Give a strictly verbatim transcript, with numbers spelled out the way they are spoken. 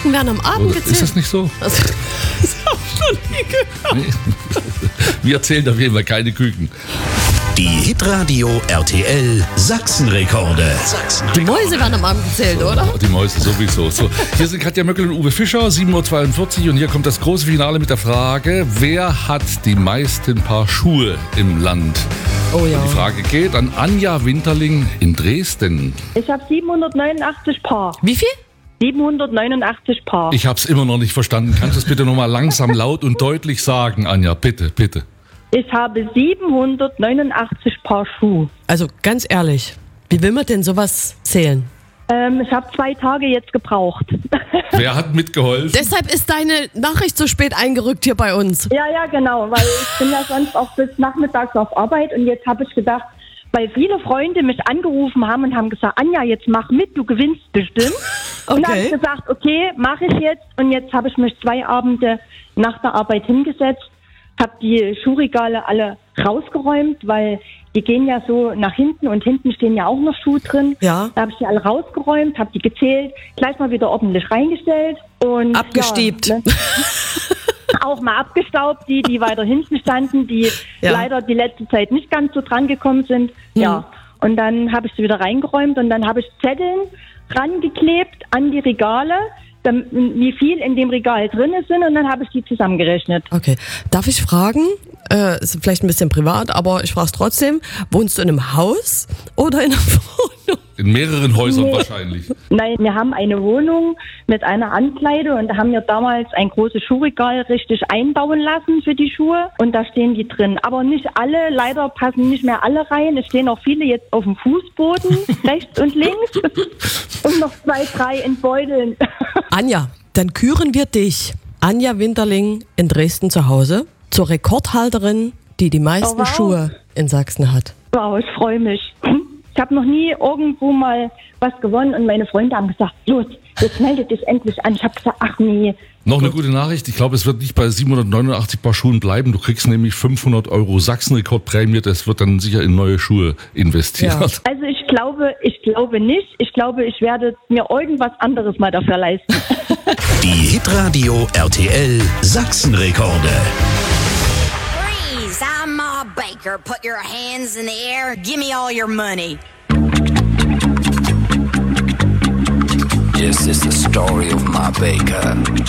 Küken werden am Abend Oder gezählt. ist das nicht so? Das, das hab ich noch nie gehört. Nee. Wir zählen auf jeden Fall keine Küken. Die Hitradio R T L Sachsenrekorde. Die Mäuse werden am Abend gezählt, oder? Die Mäuse sowieso. So, hier sind Katja Möckel und Uwe Fischer, sieben Uhr zweiundvierzig und hier kommt das große Finale mit der Frage, wer hat die meisten Paar Schuhe im Land? Oh ja. Die Frage geht an Anja Winterling in Dresden. Ich habe siebenhundertneunundachtzig Paar. Wie viel? siebenhundertneunundachtzig Paar. Ich habe es immer noch nicht verstanden. Kannst du es bitte nochmal langsam, laut und deutlich sagen, Anja? Bitte, bitte. Ich habe siebenhundertneunundachtzig Paar Schuhe. Also ganz ehrlich, wie will man denn sowas zählen? Ähm, ich habe zwei Tage jetzt gebraucht. Wer hat mitgeholfen? Deshalb ist deine Nachricht so spät eingerückt hier bei uns. Ja, ja, genau, weil ich bin ja sonst auch bis nachmittags auf Arbeit und jetzt habe ich gedacht, weil viele Freunde mich angerufen haben und haben gesagt, Anja, jetzt mach mit, du gewinnst bestimmt. Und dann habe ich gesagt, okay, mache ich jetzt. Und jetzt habe ich mich zwei Abende nach der Arbeit hingesetzt, habe die Schuhregale alle rausgeräumt, weil die gehen ja so nach hinten und hinten stehen ja auch noch Schuhe drin. Ja. Da habe ich die alle rausgeräumt, habe die gezählt, gleich mal wieder ordentlich reingestellt und abgestiebt. Ja, ne? Auch mal abgestaubt, die, die weiter hinten standen, die ja. leider die letzte Zeit nicht ganz so dran gekommen sind. Hm. Ja. Und dann habe ich sie wieder reingeräumt und dann habe ich Zetteln rangeklebt an die Regale, wie viel in dem Regal drin sind und dann habe ich die zusammengerechnet. Okay. Darf ich fragen, äh, ist vielleicht ein bisschen privat, aber ich frage es trotzdem, wohnst du in einem Haus oder in einer Wohnung? In mehreren Häusern Nee. wahrscheinlich. Nein, wir haben eine Wohnung mit einer Ankleide und da haben wir damals ein großes Schuhregal richtig einbauen lassen für die Schuhe und da stehen die drin. Aber nicht alle, leider passen nicht mehr alle rein. Es stehen auch viele jetzt auf dem Fußboden, rechts und links und noch zwei, drei in Beuteln. Anja, dann küren wir dich, Anja Winterling in Dresden zu Hause, zur Rekordhalterin, die die meisten Oh, wow. Schuhe in Sachsen hat. Wow, ich freue mich. Ich habe noch nie irgendwo mal was gewonnen und meine Freunde haben gesagt, los, jetzt melde dich endlich an. Ich habe gesagt, ach nee. Noch eine gute Nachricht, ich glaube, es wird nicht bei siebenhundertneunundachtzig Paar Schuhen bleiben. Du kriegst nämlich fünfhundert Euro Sachsenrekordprämie, das wird dann sicher in neue Schuhe investiert. Ja. Also ich glaube, ich glaube nicht. Ich glaube, ich werde mir irgendwas anderes mal dafür leisten. Die Hitradio R T L Sachsenrekorde. Freeze! I'm Ma Baker. Put your hands in the air. Give me all your money. This is the story of Ma Baker.